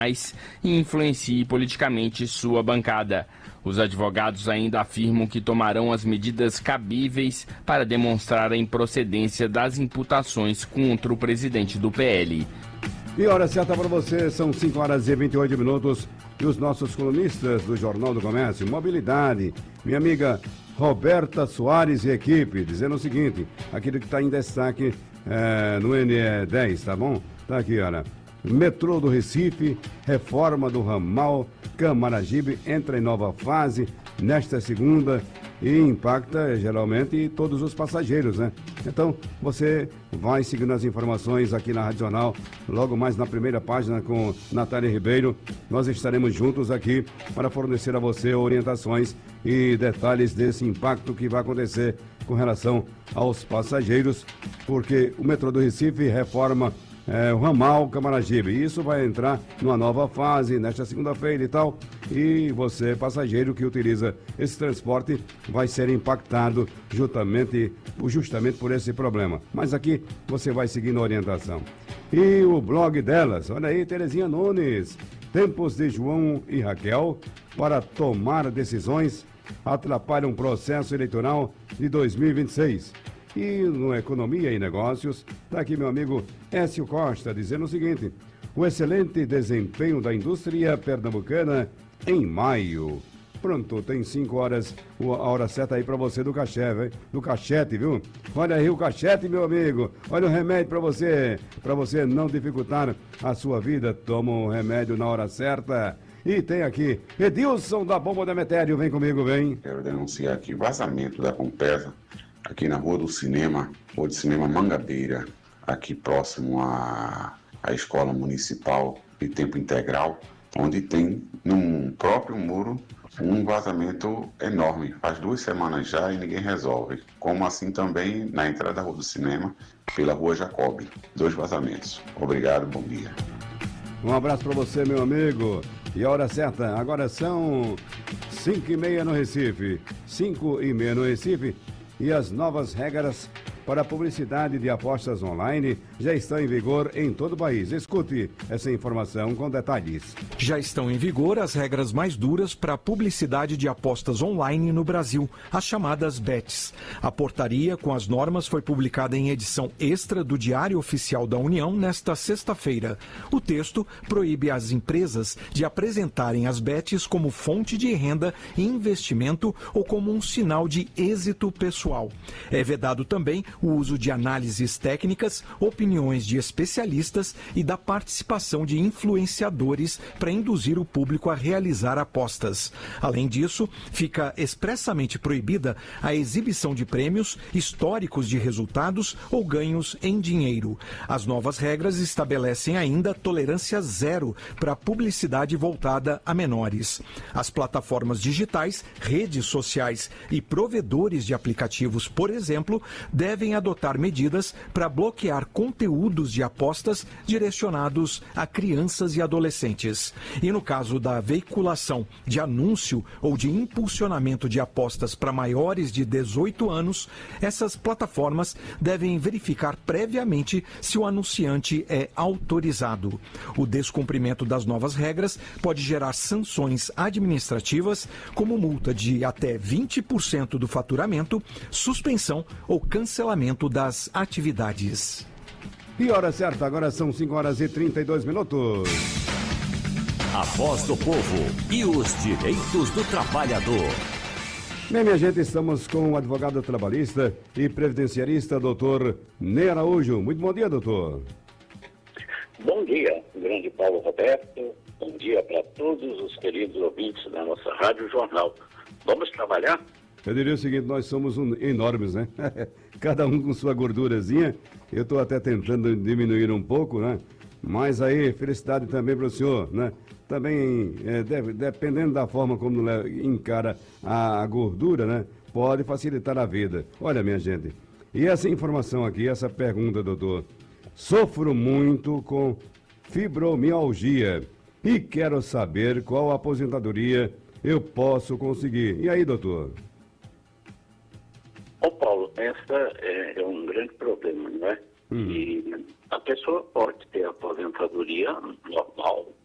e influencie politicamente sua bancada. Os advogados ainda afirmam que tomarão as medidas cabíveis para demonstrar a improcedência das imputações contra o presidente do PL. E hora certa para você, são 5 horas e 28 minutos. E os nossos colunistas do Jornal do Comércio, Mobilidade, minha amiga Roberta Soares e equipe, dizendo o seguinte, aquilo que está em destaque no NE10, tá bom? Tá aqui, olha. Metrô do Recife, reforma do ramal Camaragibe entra em nova fase nesta segunda e impacta geralmente todos os passageiros, né? Então, você vai seguindo as informações aqui na Rádio Jornal, logo mais na primeira página com Natália Ribeiro. Nós estaremos juntos aqui para fornecer a você orientações e detalhes desse impacto que vai acontecer com relação aos passageiros, porque o metrô do Recife reforma o ramal Camaragibe. Isso vai entrar numa nova fase nesta segunda-feira e tal. E você, passageiro que utiliza esse transporte, vai ser impactado justamente por esse problema. Mas aqui você vai seguindo a orientação. E o blog delas, olha aí, Terezinha Nunes. Tempos de João e Raquel para tomar decisões atrapalham o processo eleitoral de 2026. E no Economia e Negócios, está aqui meu amigo Écio Costa dizendo o seguinte: o excelente desempenho da indústria pernambucana em maio. Pronto, tem 5 horas, a hora certa aí para você do cachete, viu? Olha aí o cachete, meu amigo. Olha o remédio para você não dificultar a sua vida. Toma um remédio na hora certa. E tem aqui Edilson da Bomba da Metério, vem comigo, vem. Quero denunciar aqui vazamento da Compesa aqui na Rua do Cinema Mangabeira, aqui próximo à Escola Municipal de Tempo Integral, onde tem num próprio muro um vazamento enorme. Faz 2 semanas já e ninguém resolve. Como assim também na entrada da Rua do Cinema, pela Rua Jacob. 2 vazamentos. Obrigado, bom dia. Um abraço para você, meu amigo. E a hora certa, agora são 5h30 no Recife. 5h30 no Recife. E as novas regras para a publicidade de apostas online já estão em vigor em todo o país. Escute essa informação com detalhes. Já estão em vigor as regras mais duras para a publicidade de apostas online no Brasil, as chamadas BETs. A portaria com as normas foi publicada em edição extra do Diário Oficial da União nesta sexta-feira. O texto proíbe as empresas de apresentarem as BETs como fonte de renda e investimento ou como um sinal de êxito pessoal. É vedado também o uso de análises técnicas, opiniões de especialistas e da participação de influenciadores para induzir o público a realizar apostas. Além disso, fica expressamente proibida a exibição de prêmios, históricos de resultados ou ganhos em dinheiro. As novas regras estabelecem ainda tolerância zero para a publicidade voltada a menores. As plataformas digitais, redes sociais e provedores de aplicativos, por exemplo, devem adotar medidas para bloquear conteúdos de apostas direcionados a crianças e adolescentes. E no caso da veiculação de anúncio ou de impulsionamento de apostas para maiores de 18 anos, essas plataformas devem verificar previamente se o anunciante é autorizado. O descumprimento das novas regras pode gerar sanções administrativas, como multa de até 20% do faturamento, suspensão ou cancelamento das atividades. E hora certa, agora são 5 horas e 32 minutos. A voz do povo e os direitos do trabalhador. Bem, minha gente, estamos com o advogado trabalhista e previdenciarista, doutor Ney Araújo. Muito bom dia, doutor. Bom dia, grande Paulo Roberto. Bom dia para todos os queridos ouvintes da nossa Rádio Jornal. Vamos trabalhar? Eu diria o seguinte, nós somos enormes, né? Cada um com sua gordurazinha. Eu estou até tentando diminuir um pouco, né? Mas aí, felicidade também para o senhor, né? Também, dependendo da forma como encara a gordura, né? Pode facilitar a vida. Olha, minha gente, e essa informação aqui, essa pergunta, doutor. Sofro muito com fibromialgia e quero saber qual aposentadoria eu posso conseguir. E aí, doutor? Ô Paulo, essa é um grande problema, não é? E a pessoa pode ter aposentadoria normal,